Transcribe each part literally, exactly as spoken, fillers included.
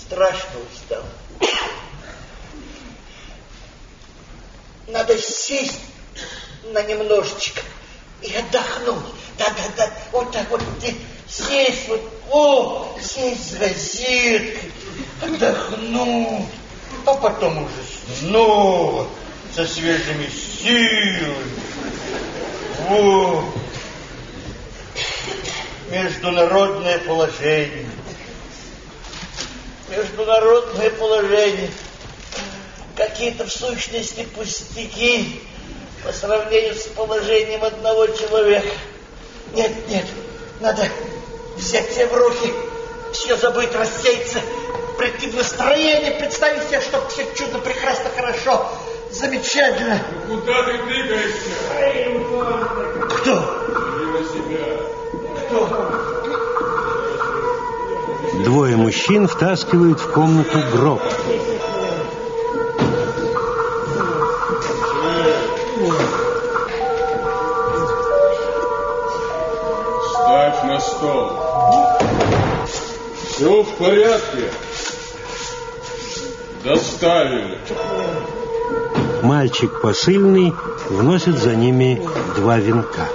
Страшно устал. Надо сесть на немножечко и отдохнуть. Да-да-да, вот так вот сесть, вот, о, сесть с газеткой, отдохнуть, а потом уже снова со свежими силами. Вот. Международное положение. Международное положение. Какие-то в сущности пустяки по сравнению с положением одного человека. Нет, нет, надо взять себя в руки, все забыть, рассеяться, прийти в настроение, представить себе, что все чудо, прекрасно, хорошо, замечательно. Ну куда ты двигаешься? Кто? Мимо себя. Кто? Двое мужчин втаскивают в комнату гроб. Ставь на стол. Все в порядке. Доставили. Мальчик посыльный вносит за ними два венка.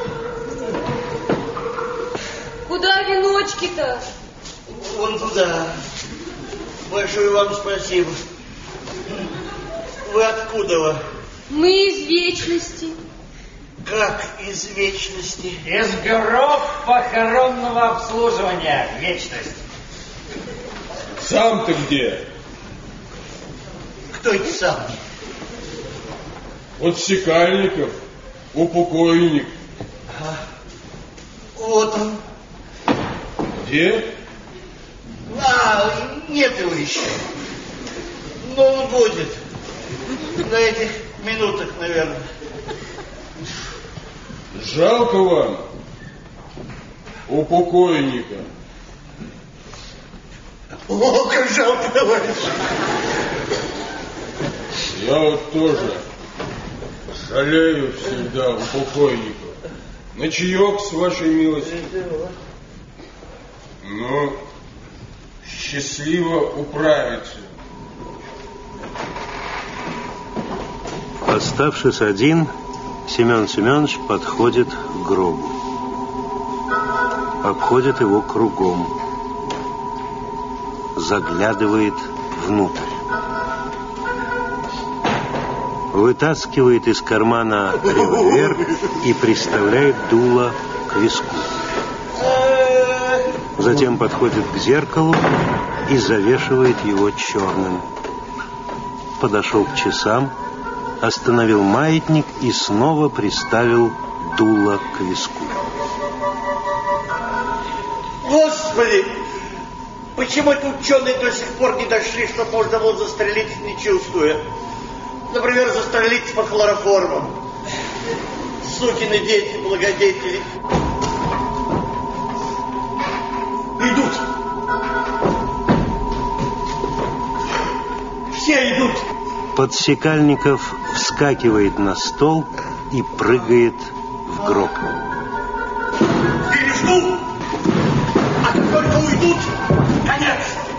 Куда веночки-то? Вон туда. Большое вам спасибо. Вы откуда? Мы из вечности. Как из вечности? Из бюро похоронного обслуживания. Вечность. Сам ты где? Кто это сам? От Секальников, упокойник. Ага. Вот он. Где? А, нет его еще. Но он будет. На этих минутах, наверное. Жалко вам упокойника. О, как жалко, товарищ. Я вот тоже жалею всегда упокойников. На чаек, с вашей милостью. Но счастливо управиться. Оставшись один, Семен Семенович подходит к гробу. Обходит его кругом. Заглядывает внутрь. Вытаскивает из кармана револьвер и приставляет дуло к виску. Затем подходит к зеркалу и завешивает его черным. Подошел к часам, остановил маятник и снова приставил дуло к виску. Господи! Почему это ученые до сих пор не дошли, что можно было застрелить, не чувствуя? Например, застрелить по хлороформам. Сукины дети, благодетели. Идут. Все идут. Подсекальников вскакивает на стол и прыгает в гроб. Пережду. А как только уйдут, конец.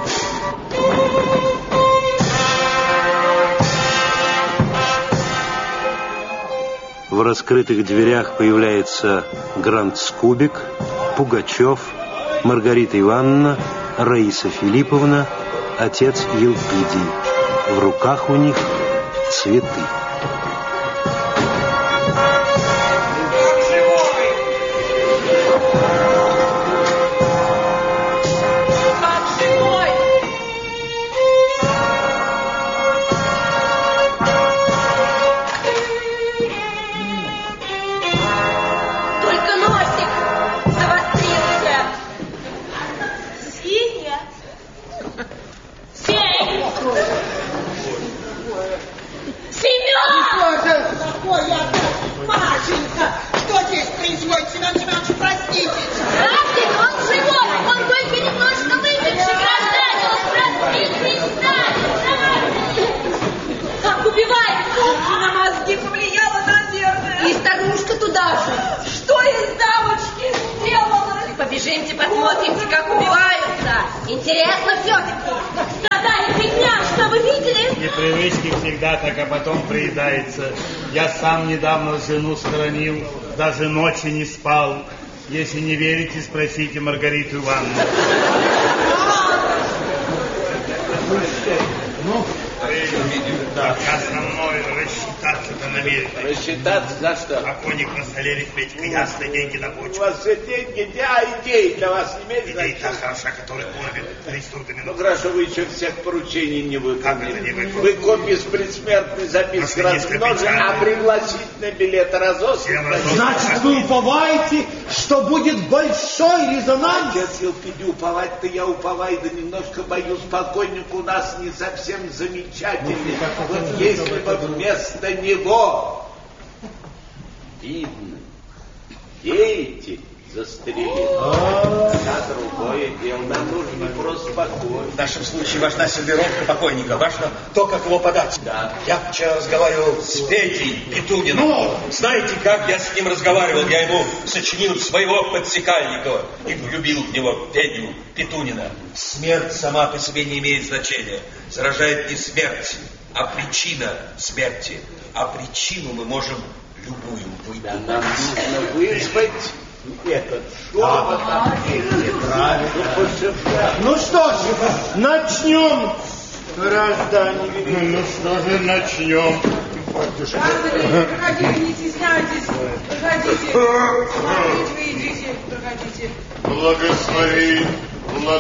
В раскрытых дверях появляется Грандскубик, Пугачев, Маргарита Ивановна, Раиса Филипповна, отец Елпидий. В руках у них цветы. Побежимте, посмотримте, как убиваются. Интересно все-таки. Да-да. привычки всегда так, а потом приедается. Я сам недавно жену схоронил, даже ночи не спал. Если не верите, спросите Маргариту Ивановну. Ну, да, я со мной рассчитаться-то намерен. Рассчитаться за что? Оконник на солере, Петька, ясно, деньги на У бочку. вас все деньги, а идеи для вас не имеют Идея та значения? хороша, которая кормит преступными. Ну, хорошо, вы еще всех поручений не Как это не выполнили. выполнили? Вы копии с предсмертной запиской После несколько размножили, а печатей. пригласительный билет Всем разослан. разослан. Значит, вы уповаете, что будет большой резонанс? Отец Елпиди, уповать-то я уповаю, да немножко боюсь, покойник у нас не совсем замечательный. Вот если бы вместо него, видно, деятель застрелил, а другое дело, нам нужно просто покой. В нашем случае важна сервировка покойника, важно то, как его подать. Да. Я вчера разговаривал с Петей Петуниным. Ну? Знаете, как я с ним разговаривал? Я ему сочинил своего подсекальника и влюбил в него Петю Петунина. Смерть сама по себе не имеет значения. Заражает не смерть, а причина смерти. А причину мы можем любую Да, выдумать. нам нужно вызвать этот шепот. Ну что ж, начнем, граждане. Ну что же, начнем. Граждане, проходите, не стесняйтесь. Проходите. Смотрите, вы идите, проходите. Благослови,